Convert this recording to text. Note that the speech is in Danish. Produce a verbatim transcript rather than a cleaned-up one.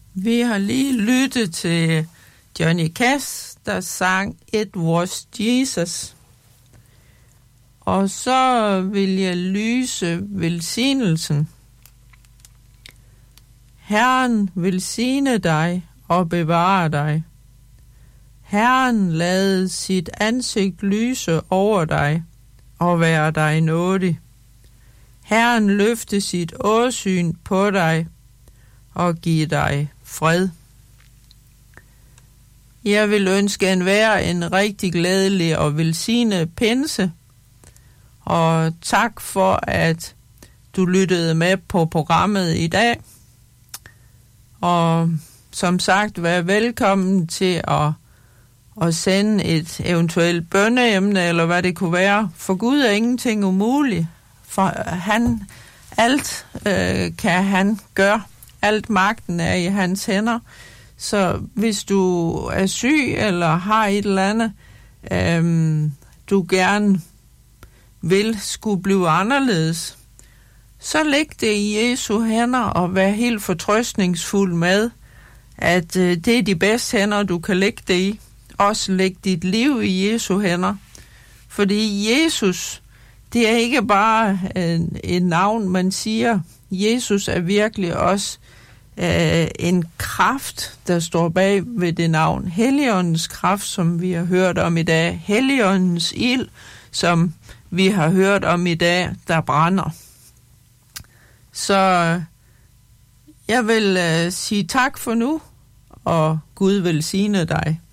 Vi har lige lyttet til Johnny Cash, der sang It Was Jesus. Og så vil jeg lyse velsignelsen. Herren velsigne dig og bevare dig. Herren lade sit ansigt lyse over dig og være dig nådig. Herren løfte sit åsyn på dig og give dig fred. Jeg vil ønske enhver en rigtig glædelig og velsignet pinse, og tak for, at du lyttede med på programmet i dag. Og som sagt, vær velkommen til at, at sende et eventuelt bønneemne, eller hvad det kunne være. For Gud er ingenting umuligt. For han, alt øh, kan han gøre. Alt magten er i hans hænder. Så hvis du er syg, eller har et eller andet, øh, du gerne vil skulle blive anderledes, så læg det i Jesu hænder og vær helt fortrøstningsfuld med, at øh, det er de bedste hænder, du kan lægge det i. Også læg dit liv i Jesu hænder. Fordi Jesus, det er ikke bare en, en navn, man siger. Jesus er virkelig også øh, en kraft, der står bag ved det navn. Helligåndens kraft, som vi har hørt om i dag. Helligåndens ild, som vi har hørt om i dag, der brænder. Så jeg vil øh, sige tak for nu, og Gud velsigne dig.